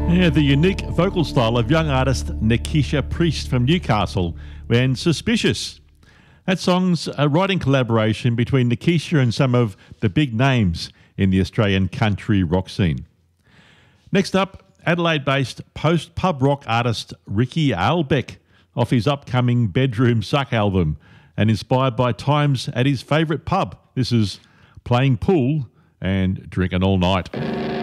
Yeah, the unique vocal style of young artist Nikisha Priest from Newcastle and Suspicious. That song's a writing collaboration between Nikisha and some of the big names in the Australian country rock scene. Next up, Adelaide-based post-pub rock artist Ricky Albeck off his upcoming Bedroom Suck album and inspired by times at his favourite pub. This is Playing Pool and Drinking All Night.